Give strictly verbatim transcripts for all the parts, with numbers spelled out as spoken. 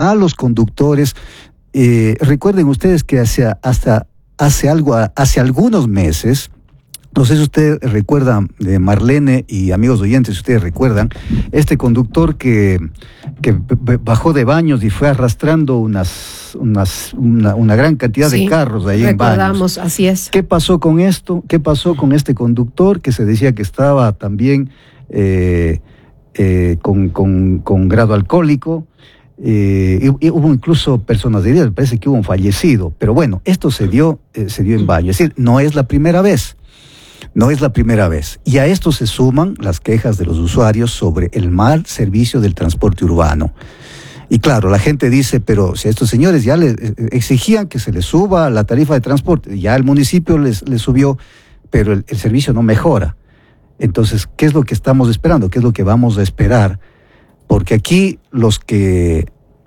a los conductores. Eh, recuerden ustedes que hacia, hasta hace algo, hace algunos meses, no sé si ustedes recuerdan, de Marlene y amigos oyentes, si ustedes recuerdan, este conductor que, que bajó de Baños y fue arrastrando unas, unas, una, una gran cantidad sí, de carros ahí en Baños. Recordamos, así es. ¿Qué pasó con esto? ¿Qué pasó con este conductor que se decía que estaba también eh, eh, con, con, con grado alcohólico? Eh, y, y hubo incluso personas heridas, parece que hubo un fallecido, pero bueno, esto se dio, eh, se dio en Baños, es decir, no es la primera vez. No es la primera vez. Y a esto se suman las quejas de los usuarios sobre el mal servicio del transporte urbano. Y claro, la gente dice, pero si a estos señores ya les exigían que se les suba la tarifa de transporte, ya el municipio les, les subió, pero el, el servicio no mejora. Entonces, ¿qué es lo que estamos esperando? ¿Qué es lo que vamos a esperar? Porque aquí los que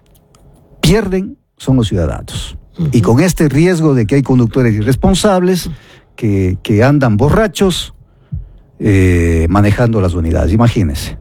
pierden son los ciudadanos. Uh-huh. Y con este riesgo de que hay conductores irresponsables, Que, que andan borrachos eh, manejando las unidades, imagínense.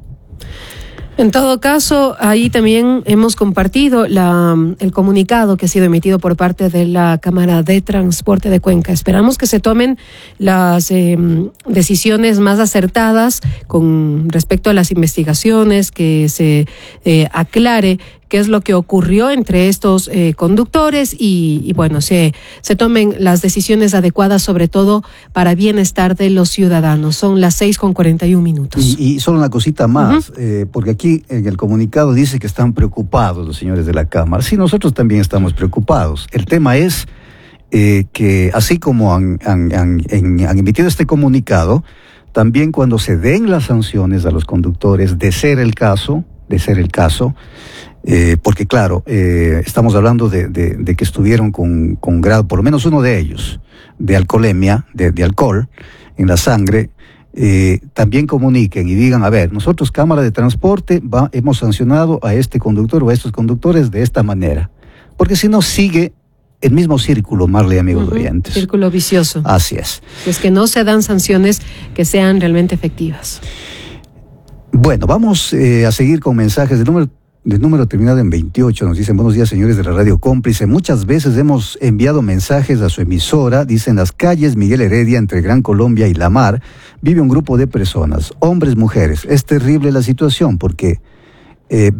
En todo caso, ahí también hemos compartido la, el comunicado que ha sido emitido por parte de la Cámara de Transporte de Cuenca. Esperamos que se tomen las eh, decisiones más acertadas con respecto a las investigaciones, que se eh, aclare qué es lo que ocurrió entre estos eh, conductores y, y bueno, se, se tomen las decisiones adecuadas, sobre todo para bienestar de los ciudadanos. Son las seis con cuarenta y un minutos. Y, y solo una cosita más, uh-huh. eh, porque aquí en el comunicado dice que están preocupados los señores de la Cámara. Sí, nosotros también estamos preocupados. El tema es eh, que así como han, han, han, han emitido este comunicado, también cuando se den las sanciones a los conductores, de ser el caso, de ser el caso, Eh, porque claro, eh, estamos hablando de, de, de que estuvieron con, con grado, por lo menos uno de ellos, de alcoholemia, de, de alcohol en la sangre, eh, también comuniquen y digan, a ver, nosotros Cámara de Transporte va, hemos sancionado a este conductor o a estos conductores de esta manera, porque si no sigue el mismo círculo, Marley, amigos uh-huh. oyentes. Círculo vicioso. Así es. Es que no se dan sanciones que sean realmente efectivas. Bueno, vamos eh, a seguir con mensajes del número del número terminado en veintiocho, nos dicen: buenos días, señores de la Radio Cómplice. Muchas veces hemos enviado mensajes a su emisora. Dicen: las calles Miguel Heredia, entre Gran Colombia y La Mar, vive un grupo de personas, hombres, mujeres. Es terrible la situación porque eh,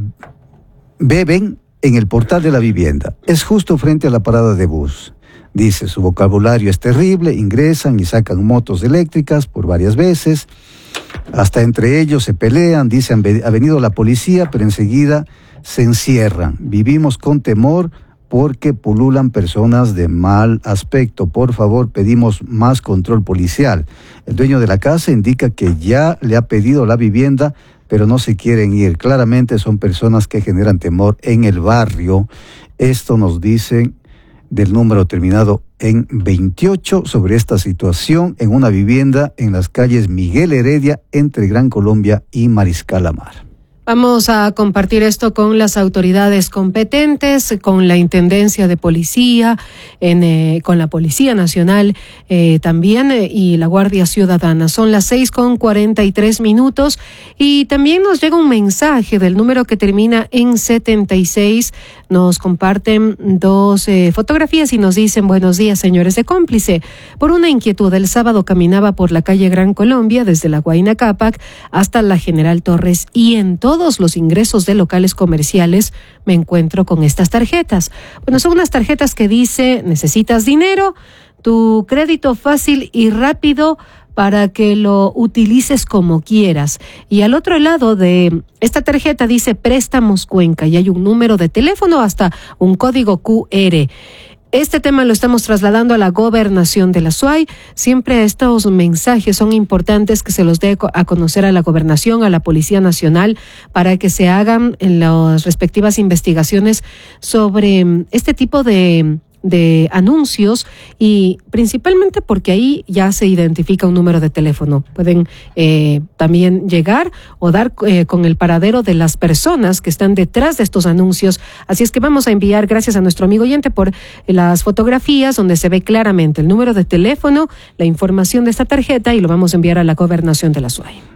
beben en el portal de la vivienda. Es justo frente a la parada de bus. Dice, su vocabulario es terrible, ingresan y sacan motos eléctricas por varias veces. Hasta entre ellos se pelean, dicen, ha venido la policía, pero enseguida se encierran. Vivimos con temor porque pululan personas de mal aspecto. Por favor, pedimos más control policial. El dueño de la casa indica que ya le ha pedido la vivienda, pero no se quieren ir. Claramente son personas que generan temor en el barrio. Esto nos dicen del número terminado en veintiocho sobre esta situación en una vivienda en las calles Miguel Heredia entre Gran Colombia y Mariscal La Mar. Vamos a compartir esto con las autoridades competentes, con la Intendencia de Policía, en, eh, con la Policía Nacional eh, también eh, y la Guardia Ciudadana. Son las seis con cuarenta y tres minutos y también nos llega un mensaje del número que termina en setenta y seis. Nos comparten dos eh, fotografías y nos dicen: buenos días, señores de Cómplice. Por una inquietud, el sábado caminaba por la calle Gran Colombia desde la Huayna Cápac hasta la General Torres y en todo todos los ingresos de locales comerciales me encuentro con estas tarjetas. Bueno, son unas tarjetas que dice: necesitas dinero, tu crédito fácil y rápido para que lo utilices como quieras. Y al otro lado de esta tarjeta dice Préstamos Cuenca y hay un número de teléfono, hasta un código cu erre. Este tema lo estamos trasladando a la Gobernación de la SUAY. Siempre estos mensajes son importantes que se los dé a conocer a la Gobernación, a la Policía Nacional, para que se hagan las respectivas investigaciones sobre este tipo de de anuncios y principalmente porque ahí ya se identifica un número de teléfono. Pueden eh, también llegar o dar eh, con el paradero de las personas que están detrás de estos anuncios. Así es que vamos a enviar, gracias a nuestro amigo oyente, por las fotografías donde se ve claramente el número de teléfono, la información de esta tarjeta, y lo vamos a enviar a la Gobernación de la SUAY.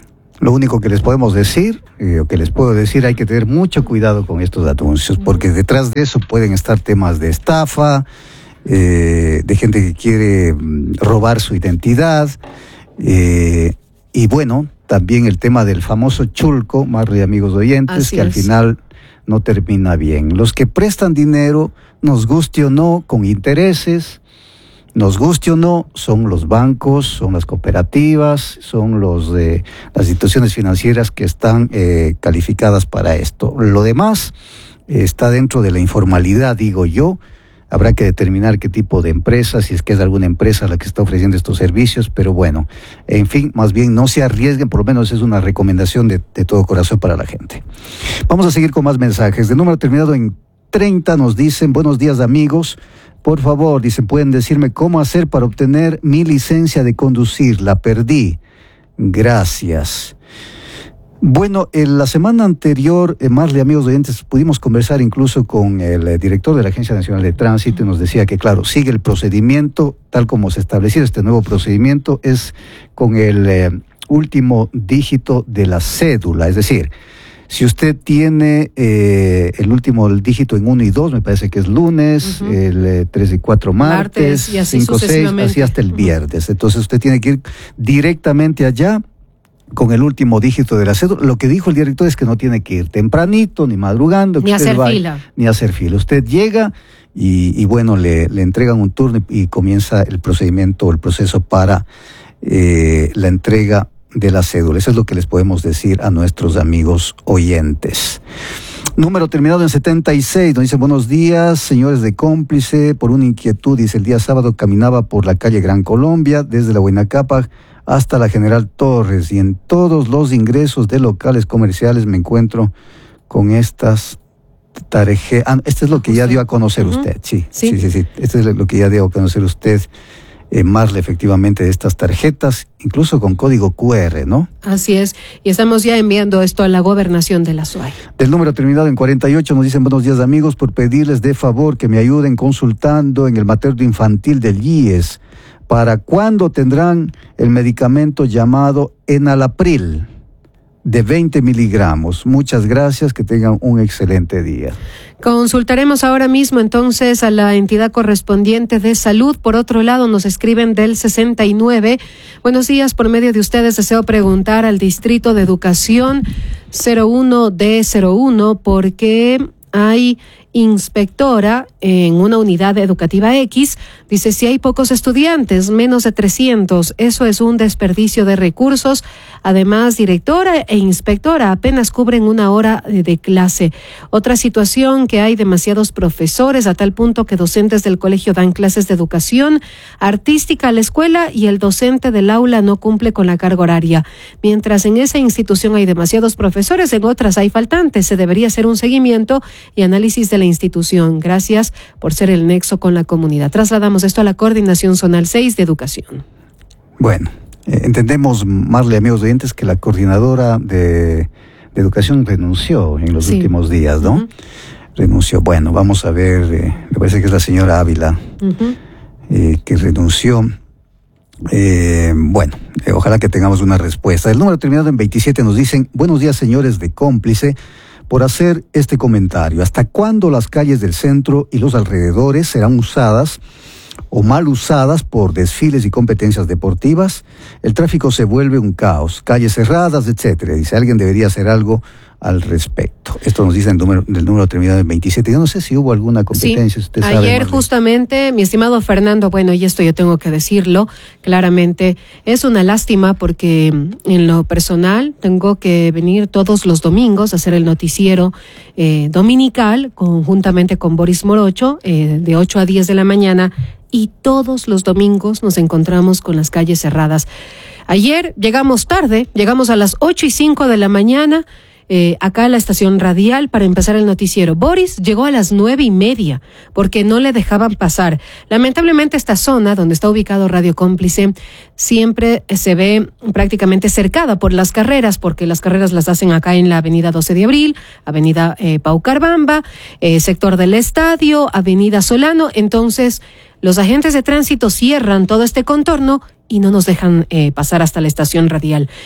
Lo único que les podemos decir, eh, o que les puedo decir, hay que tener mucho cuidado con estos anuncios, porque detrás de eso pueden estar temas de estafa, eh, de gente que quiere mm, robar su identidad, eh, y bueno, también el tema del famoso chulco, Marley, amigos oyentes, Así que al es. final no termina bien. Los que prestan dinero, nos guste o no, con intereses, nos guste o no, son los bancos, son las cooperativas, son los de las instituciones financieras que están eh, calificadas para esto. Lo demás eh, está dentro de la informalidad, digo yo. Habrá que determinar qué tipo de empresa, si es que es alguna empresa la que está ofreciendo estos servicios, pero bueno, en fin, más bien no se arriesguen, por lo menos es una recomendación de, de todo corazón para la gente. Vamos a seguir con más mensajes. De número terminado en treinta nos dicen, buenos días amigos, por favor, dicen, pueden decirme cómo hacer para obtener mi licencia de conducir, la perdí, gracias. Bueno, en la semana anterior, eh, Marley, amigos oyentes, pudimos conversar incluso con el eh, director de la Agencia Nacional de Tránsito y nos decía que, claro, sigue el procedimiento tal como se estableció. Este nuevo procedimiento es con el eh, último dígito de la cédula, es decir, si usted tiene eh, el último dígito en uno y dos, me parece que es lunes, uh-huh. el eh, tres y cuatro martes, martes y así cinco, seis, así hasta el uh-huh. viernes. Entonces usted tiene que ir directamente allá con el último dígito de la cédula. Lo que dijo el director es que no tiene que ir tempranito, ni madrugando. Ni hacer vaya, fila. Ni hacer fila. Usted llega y, y bueno, le, le entregan un turno y, y comienza el procedimiento, el proceso para eh, la entrega de la cédula. Eso es lo que les podemos decir a nuestros amigos oyentes. Número terminado en setenta y seis, nos dice, buenos días, señores de Cómplice, por una inquietud, dice, el día sábado caminaba por la calle Gran Colombia, desde la Huayna-Cápac hasta la General Torres, y en todos los ingresos de locales comerciales me encuentro con estas tarjetas. Ah, este es lo que ya dio a conocer uh-huh. usted, sí, sí, sí, sí, sí, este es lo que ya dio a conocer usted. Eh, Marle, efectivamente, de estas tarjetas, incluso con código cu erre, ¿no? Así es, y estamos ya enviando esto a la gobernación de la SUAY. Del número terminado en cuarenta y ocho nos dicen, buenos días amigos, por pedirles de favor que me ayuden consultando en el materno infantil del I E S, para cuándo tendrán el medicamento llamado Enalapril, de veinte miligramos. Muchas gracias, que tengan un excelente día. Consultaremos ahora mismo entonces a la entidad correspondiente de salud. Por otro lado, nos escriben del sesenta y nueve. Buenos días, por medio de ustedes deseo preguntar al Distrito de Educación cero uno D cero uno por qué hay inspectora en una unidad educativa X. Dice, si hay pocos estudiantes, menos de trescientos, eso es un desperdicio de recursos. Además, directora e inspectora apenas cubren una hora de clase. Otra situación, que hay demasiados profesores, a tal punto que docentes del colegio dan clases de educación artística a la escuela y el docente del aula no cumple con la carga horaria. Mientras en esa institución hay demasiados profesores, en otras hay faltantes. Se debería hacer un seguimiento y análisis de la institución. Gracias por ser el nexo con la comunidad. Trasladamos esto a la Coordinación Zonal seis de Educación. Bueno, eh, entendemos, Marle, amigos oyentes, que la coordinadora de, de Educación renunció en los sí. últimos días, ¿no? Uh-huh. Renunció. Bueno, vamos a ver, eh, me parece que es la señora Ávila, uh-huh. eh, que renunció. Eh, bueno, eh, ojalá que tengamos una respuesta. El número terminado en veintisiete nos dicen, buenos días señores de Cómplice, por hacer este comentario. ¿Hasta cuándo las calles del centro y los alrededores serán usadas o mal usadas por desfiles y competencias deportivas? El tráfico se vuelve un caos, calles cerradas, etcétera. Dice, alguien debería hacer algo al respecto. Esto nos dice el número, del número terminado en veintisiete. Yo no sé si hubo alguna competencia. Sí, usted ayer sabe, Marlene. Justamente, mi estimado Fernando, bueno, y esto yo tengo que decirlo claramente, es una lástima porque en lo personal tengo que venir todos los domingos a hacer el noticiero eh, dominical conjuntamente con Boris Morocho eh, de ocho a diez de la mañana, y todos los domingos nos encontramos con las calles cerradas. Ayer llegamos tarde, llegamos a las ocho y cinco de la mañana, Eh, acá a la estación radial para empezar el noticiero. Boris llegó a las nueve y media porque no le dejaban pasar. Lamentablemente esta zona donde está ubicado Radio Cómplice siempre se ve prácticamente cercada por las carreras, porque las carreras las hacen acá en la avenida doce de abril, avenida eh, Paucarbamba, eh, sector del estadio, avenida Solano. Entonces los agentes de tránsito cierran todo este contorno y no nos dejan eh, pasar hasta la estación radial.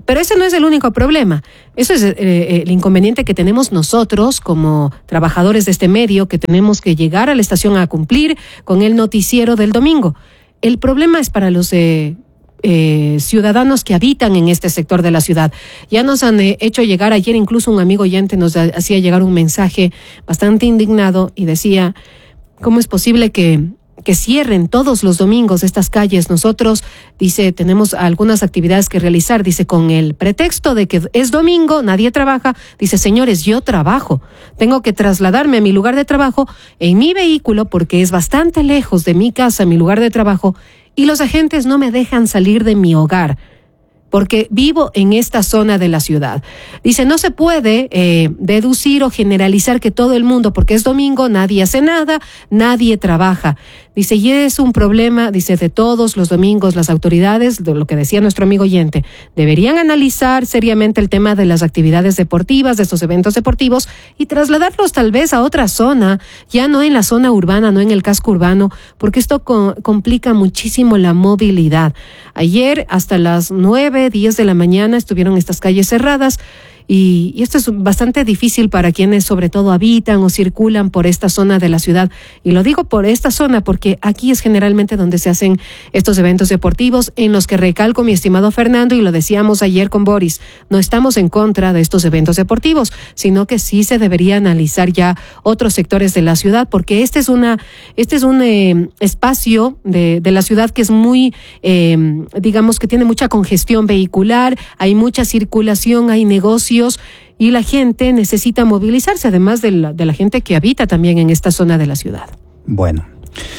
Pero ese no es el único problema. Eso es eh, el inconveniente que tenemos nosotros como trabajadores de este medio, que tenemos que llegar a la estación a cumplir con el noticiero del domingo. El problema es para los eh, eh, ciudadanos que habitan en este sector de la ciudad. Ya nos han eh, hecho llegar, ayer incluso un amigo oyente nos ha, hacía llegar un mensaje bastante indignado y decía, ¿cómo es posible que... que cierren todos los domingos estas calles? Nosotros, dice, tenemos algunas actividades que realizar, dice, con el pretexto de que es domingo, nadie trabaja. Dice, señores, yo trabajo, tengo que trasladarme a mi lugar de trabajo en mi vehículo porque es bastante lejos de mi casa, mi lugar de trabajo, y los agentes no me dejan salir de mi hogar porque vivo en esta zona de la ciudad. Dice, no se puede eh, deducir o generalizar que todo el mundo, porque es domingo, nadie hace nada, nadie trabaja. Dice, y es un problema, dice, de todos los domingos. Las autoridades, de lo que decía nuestro amigo oyente, deberían analizar seriamente el tema de las actividades deportivas, de estos eventos deportivos, y trasladarlos tal vez a otra zona, ya no en la zona urbana, no en el casco urbano, porque esto co- complica muchísimo la movilidad. Ayer hasta las nueve, diez de la mañana estuvieron estas calles cerradas. Y, y esto es bastante difícil para quienes sobre todo habitan o circulan por esta zona de la ciudad. Y lo digo por esta zona porque aquí es generalmente donde se hacen estos eventos deportivos, en los que recalco, mi estimado Fernando, y lo decíamos ayer con Boris, no estamos en contra de estos eventos deportivos, sino que sí se debería analizar ya otros sectores de la ciudad, porque este es una este es un eh, espacio de, de la ciudad que es muy, eh, digamos que tiene mucha congestión vehicular, hay mucha circulación, hay negocios, y la gente necesita movilizarse, además de la, de la gente que habita también en esta zona de la ciudad. Bueno,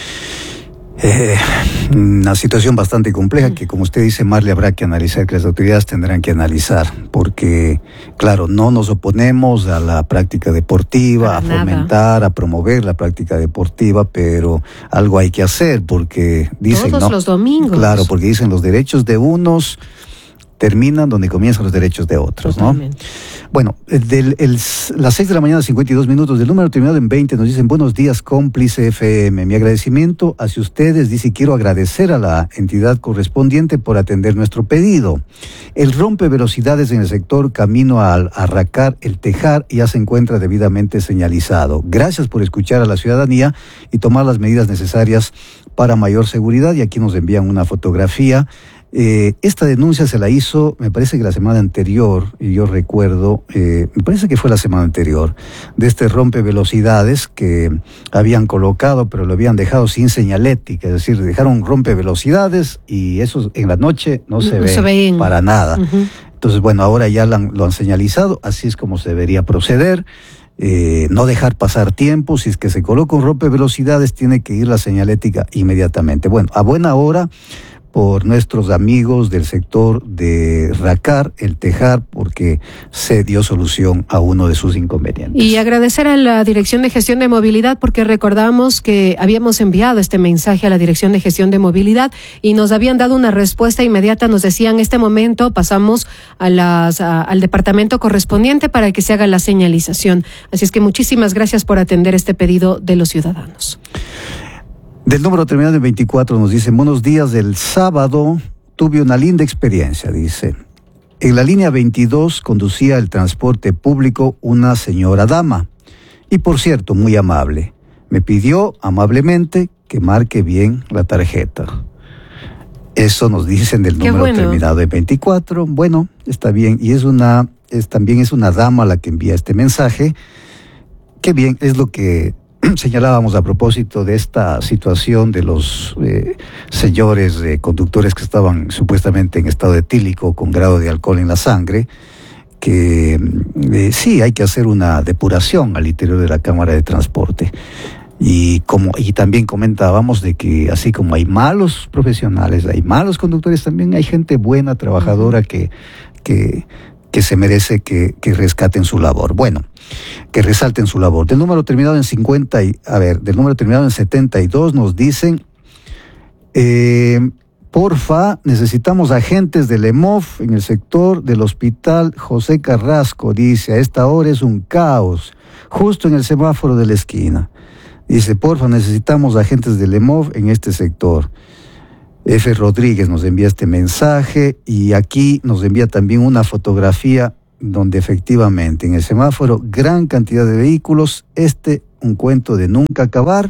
eh, una situación bastante compleja que, como usted dice, Marley, habrá que analizar, que las autoridades tendrán que analizar, porque, claro, no nos oponemos a la práctica deportiva, Para a fomentar, nada. a promover la práctica deportiva, pero algo hay que hacer, porque dicen... Todos ¿no? los domingos. Claro, porque dicen los derechos de unos terminan donde comienzan los derechos de otros, Totalmente. ¿no? Bueno, del, el, las seis de la mañana, cincuenta y dos minutos, del número terminado en veinte, nos dicen, buenos días, Cómplice F M. Mi agradecimiento hacia ustedes, dice, quiero agradecer a la entidad correspondiente por atender nuestro pedido. El rompe velocidades en el sector camino al Arracar, el Tejar, ya se encuentra debidamente señalizado. Gracias por escuchar a la ciudadanía y tomar las medidas necesarias para mayor seguridad. Y aquí nos envían una fotografía. Eh, esta denuncia se la hizo, me parece que la semana anterior, y yo recuerdo, eh, me parece que fue la semana anterior, de este rompe velocidades que habían colocado, pero lo habían dejado sin señalética, es decir, dejaron rompe velocidades y eso en la noche no se no ve se ven. para nada. Uh-huh. Entonces, bueno, ahora ya lo han, lo han señalizado, así es como se debería proceder. Eh, no dejar pasar tiempo, si es que se coloca un rompe velocidades, tiene que ir la señalética inmediatamente. Bueno, a buena hora, por nuestros amigos del sector de Racar, el Tejar, porque se dio solución a uno de sus inconvenientes. Y agradecer a la Dirección de Gestión de Movilidad, porque recordamos que habíamos enviado este mensaje a la Dirección de Gestión de Movilidad y nos habían dado una respuesta inmediata. Nos decían, en este momento pasamos a las, a, al departamento correspondiente para que se haga la señalización. Así es que muchísimas gracias por atender este pedido de los ciudadanos. Del número terminado en veinticuatro nos dicen, buenos días, el sábado tuve una linda experiencia, dice. En la línea veintidós conducía el transporte público una señora dama. Y por cierto, muy amable. Me pidió amablemente que marque bien la tarjeta. Eso nos dicen del número bueno. terminado en veinticuatro. Bueno, está bien. Y es una, es, también es una dama la que envía este mensaje. Qué bien, es lo que señalábamos a propósito de esta situación de los eh, señores eh, conductores que estaban supuestamente en estado etílico con grado de alcohol en la sangre, que eh, sí hay que hacer una depuración al interior de la Cámara de Transporte. Y como y también comentábamos de que así como hay malos profesionales, hay malos conductores, también hay gente buena, trabajadora, que, que, que se merece que, que rescaten su labor. Bueno, que resalten su labor. Del número terminado en cincuenta y, a ver, del número terminado en setenta y dos nos dicen, eh, porfa, necesitamos agentes del E M O F en el sector del Hospital José Carrasco. Dice, a esta hora es un caos, justo en el semáforo de la esquina. Dice, porfa, necesitamos agentes del E M O F en este sector. F. Rodríguez nos envía este mensaje y aquí nos envía también una fotografía donde efectivamente en el semáforo gran cantidad de vehículos, este un cuento de nunca acabar.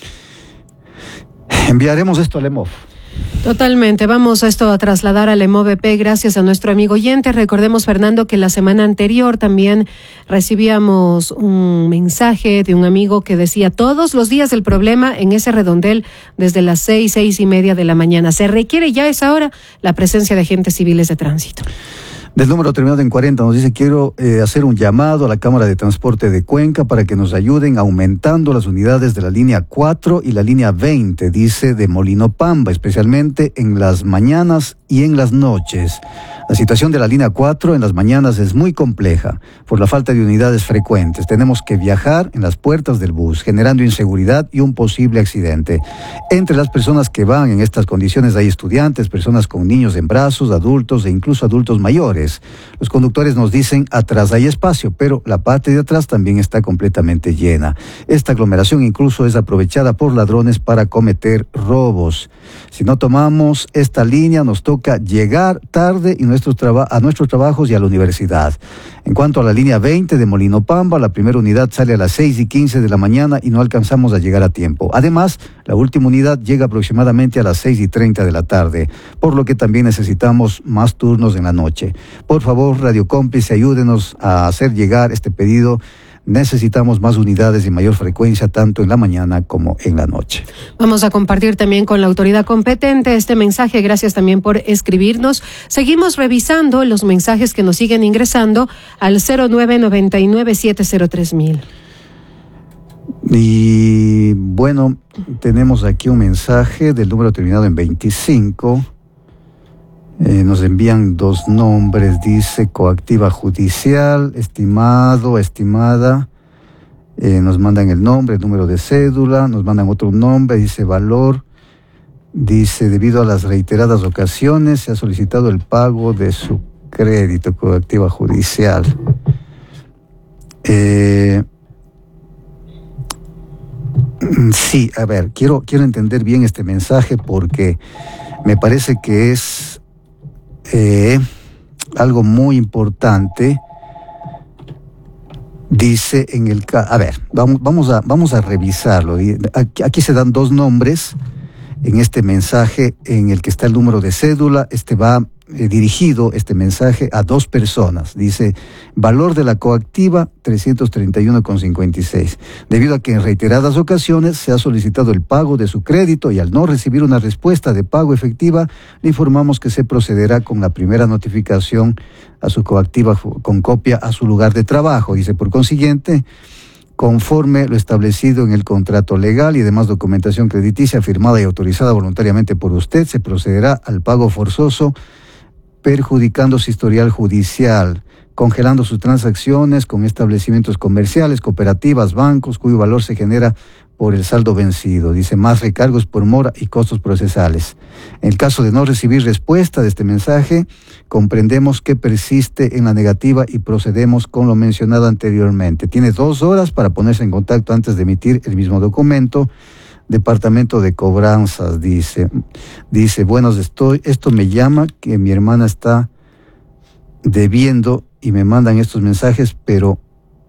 Enviaremos esto al E M O V. Totalmente, vamos a esto a trasladar al E M O V P gracias a nuestro amigo oyente. Recordemos, Fernando, que la semana anterior también recibíamos un mensaje de un amigo que decía todos los días el problema en ese redondel desde las seis, seis y media de la mañana. Se requiere ya a esa hora la presencia de agentes civiles de tránsito. Del número terminado en cuarenta nos dice, quiero eh, hacer un llamado a la Cámara de Transporte de Cuenca para que nos ayuden aumentando las unidades de la línea cuatro y la línea veinte, dice, de Molino Pamba, especialmente en las mañanas y en las noches. La situación de la línea cuatro en las mañanas es muy compleja por la falta de unidades frecuentes. Tenemos que viajar en las puertas del bus, generando inseguridad y un posible accidente. Entre las personas que van en estas condiciones hay estudiantes, personas con niños en brazos, adultos e incluso adultos mayores. Los conductores nos dicen, atrás hay espacio, pero la parte de atrás también está completamente llena. Esta aglomeración incluso es aprovechada por ladrones para cometer robos. Si no tomamos esta línea, nos toca llegar tarde y nuestros traba- a nuestros trabajos y a la universidad. En cuanto a la línea veinte de Molino Pamba, la primera unidad sale a las seis y quince de la mañana y no alcanzamos a llegar a tiempo. Además, la última unidad llega aproximadamente a las seis y treinta de la tarde, por lo que también necesitamos más turnos en la noche. Por favor, Radio Cómplice, ayúdenos a hacer llegar este pedido. Necesitamos más unidades y mayor frecuencia, tanto en la mañana como en la noche. Vamos a compartir también con la autoridad competente este mensaje. Gracias también por escribirnos. Seguimos revisando los mensajes que nos siguen ingresando al cero nueve nueve nueve siete cero tres mil. Y bueno, tenemos aquí un mensaje del número terminado en veinticinco. Eh, nos envían dos nombres, dice coactiva judicial, estimado, estimada, eh, nos mandan el nombre, el número de cédula, nos mandan otro nombre, dice valor, dice debido a las reiteradas ocasiones se ha solicitado el pago de su crédito, coactiva judicial. Eh, sí, a ver, quiero, quiero entender bien este mensaje porque me parece que es Eh, algo muy importante. Dice en el a ver, vamos, vamos a vamos a revisarlo. Aquí, aquí se dan dos nombres en este mensaje en el que está el número de cédula. Este va eh, dirigido, este mensaje, a dos personas. Dice, valor de la coactiva trescientos treinta y uno con cincuenta y seis. Debido a que en reiteradas ocasiones se ha solicitado el pago de su crédito y al no recibir una respuesta de pago efectiva, le informamos que se procederá con la primera notificación a su coactiva con copia a su lugar de trabajo. Dice, por consiguiente, conforme lo establecido en el contrato legal y demás documentación crediticia firmada y autorizada voluntariamente por usted, se procederá al pago forzoso, perjudicando su historial judicial, congelando sus transacciones con establecimientos comerciales, cooperativas, bancos, cuyo valor se genera por el saldo vencido. Dice, más recargos por mora y costos procesales. En el caso de no recibir respuesta de este mensaje, comprendemos que persiste en la negativa y procedemos con lo mencionado anteriormente. Tiene dos horas para ponerse en contacto antes de emitir el mismo documento. Departamento de Cobranzas, dice, dice, buenos estoy, esto me llama que mi hermana está debiendo y me mandan estos mensajes, pero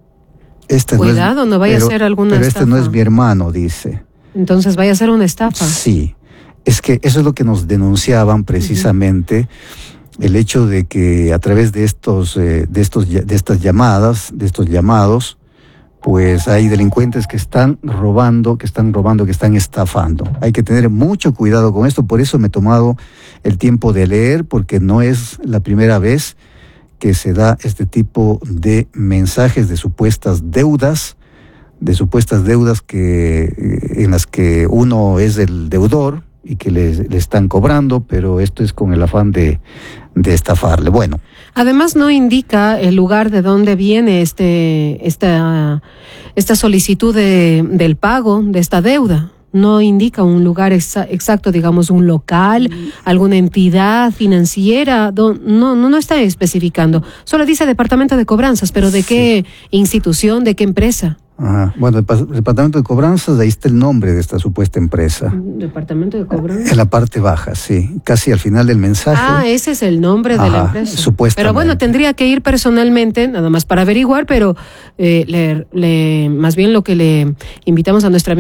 este Cuidado, no es, no vaya pero, a ser alguna pero estafa. este no es mi hermano, dice. Entonces vaya a ser una estafa. Sí, es que eso es lo que nos denunciaban precisamente, uh-huh. El hecho de que a través de estos, eh, de estos, de estas llamadas, de estos llamados, pues hay delincuentes que están robando, que están robando, que están estafando. Hay que tener mucho cuidado con esto, por eso me he tomado el tiempo de leer, porque no es la primera vez que se da este tipo de mensajes de supuestas deudas, de supuestas deudas que en las que uno es el deudor y que le, le están cobrando, pero esto es con el afán de, de estafarle. Bueno. Además no indica el lugar de donde viene este esta esta solicitud de, del pago de esta deuda. No indica un lugar exa- exacto, digamos un local, alguna entidad financiera, don, no, no no está especificando. Solo dice Departamento de Cobranzas, pero ¿de sí. qué institución, de qué empresa? Ajá. Bueno, el departamento de cobranzas, ahí está el nombre de esta supuesta empresa. Departamento de cobranzas. En la parte baja, sí, casi al final del mensaje. Ah, ese es el nombre de Ajá, la empresa. Supuestamente. Pero bueno, tendría que ir personalmente, nada más para averiguar, pero eh, le, le, más bien lo que le invitamos a nuestra